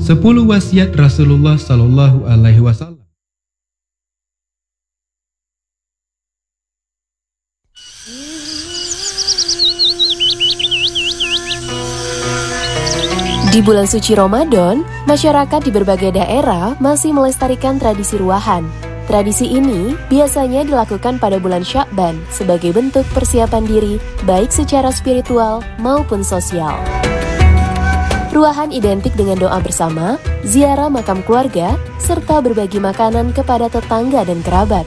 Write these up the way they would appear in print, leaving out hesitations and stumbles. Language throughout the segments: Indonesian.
10 wasiat Rasulullah Shallallahu Alaihi Wasallam. Di bulan suci Ramadan, masyarakat di berbagai daerah masih melestarikan tradisi ruahan. Tradisi ini biasanya dilakukan pada bulan Sya'ban sebagai bentuk persiapan diri baik secara spiritual maupun sosial. Ruahan identik dengan doa bersama, ziarah makam keluarga, serta berbagi makanan kepada tetangga dan kerabat.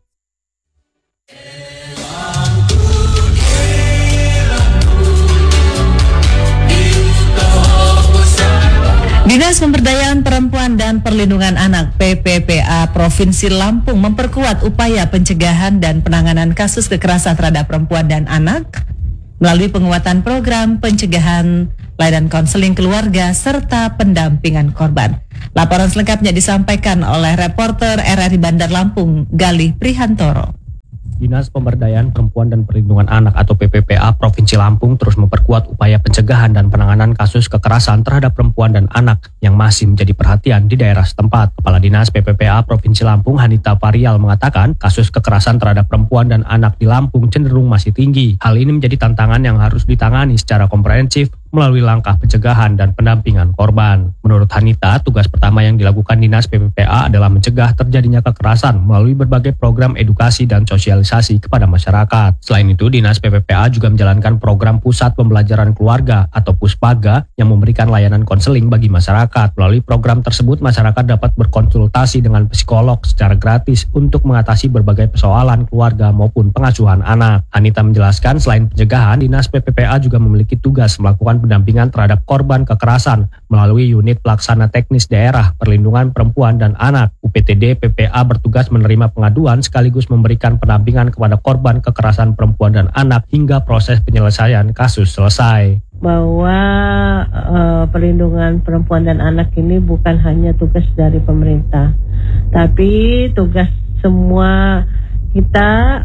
Dinas Pemberdayaan Perempuan dan Perlindungan Anak PPPA Provinsi Lampung memperkuat upaya pencegahan dan penanganan kasus kekerasan terhadap perempuan dan anak melalui penguatan program pencegahan, layanan konseling keluarga, serta pendampingan korban. Laporan selengkapnya disampaikan oleh reporter RRI Bandar Lampung, Galih Prihantoro. Dinas Pemberdayaan Perempuan dan Perlindungan Anak atau PPPA Provinsi Lampung terus memperkuat upaya pencegahan dan penanganan kasus kekerasan terhadap perempuan dan anak yang masih menjadi perhatian di daerah setempat. Kepala Dinas PPPA Provinsi Lampung, Hanita Parial, mengatakan kasus kekerasan terhadap perempuan dan anak di Lampung cenderung masih tinggi. Hal ini menjadi tantangan yang harus ditangani secara komprehensif melalui langkah pencegahan dan pendampingan korban. Menurut Hanita, tugas pertama yang dilakukan Dinas PPPA adalah mencegah terjadinya kekerasan melalui berbagai program edukasi dan sosialisasi kepada masyarakat. Selain itu, Dinas PPPA juga menjalankan program Pusat Pembelajaran Keluarga atau Puspaga yang memberikan layanan konseling bagi masyarakat. Melalui program tersebut, masyarakat dapat berkonsultasi dengan psikolog secara gratis untuk mengatasi berbagai persoalan keluarga maupun pengasuhan anak. Hanita menjelaskan, selain pencegahan, Dinas PPPA juga memiliki tugas melakukan pendampingan terhadap korban kekerasan melalui unit pelaksana teknis daerah perlindungan perempuan dan anak. UPTD PPA bertugas menerima pengaduan sekaligus memberikan pendampingan kepada korban kekerasan perempuan dan anak hingga proses penyelesaian kasus selesai. Bahwa perlindungan perempuan dan anak ini bukan hanya tugas dari pemerintah, tapi tugas semua kita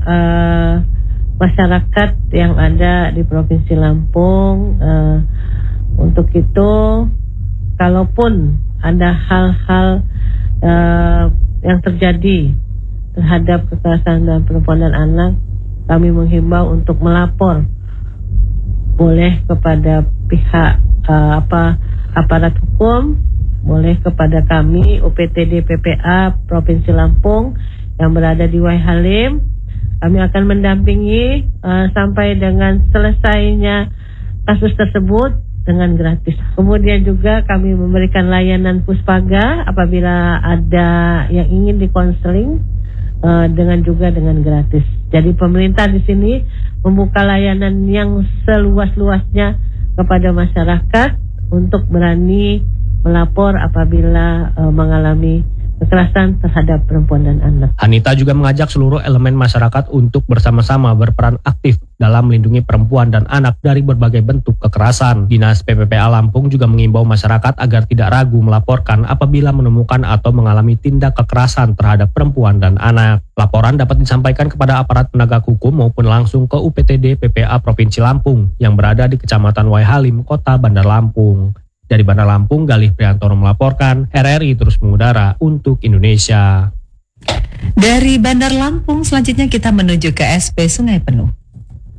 masyarakat yang ada di Provinsi Lampung. Untuk itu, kalaupun ada hal-hal yang terjadi terhadap kekerasan dan perempuan dan anak, kami menghimbau untuk melapor, boleh kepada pihak aparat hukum, boleh kepada kami UPTD PPA Provinsi Lampung yang berada di Wai Halim. Kami akan mendampingi sampai dengan selesainya kasus tersebut dengan gratis. Kemudian juga kami memberikan layanan Puspaga apabila ada yang ingin dikonseling dengan gratis. Jadi pemerintah di sini membuka layanan yang seluas-luasnya kepada masyarakat untuk berani melapor apabila mengalami kekerasan terhadap perempuan dan anak. Hanita juga mengajak seluruh elemen masyarakat untuk bersama-sama berperan aktif dalam melindungi perempuan dan anak dari berbagai bentuk kekerasan. Dinas PPPA Lampung juga mengimbau masyarakat agar tidak ragu melaporkan apabila menemukan atau mengalami tindak kekerasan terhadap perempuan dan anak. Laporan dapat disampaikan kepada aparat penegak hukum maupun langsung ke UPTD PPA Provinsi Lampung yang berada di Kecamatan Wai Halim, Kota Bandar Lampung. Dari Bandar Lampung, Galih Prihantoro melaporkan, RRI terus mengudara untuk Indonesia. Dari Bandar Lampung, selanjutnya kita menuju ke SP Sungai Penuh.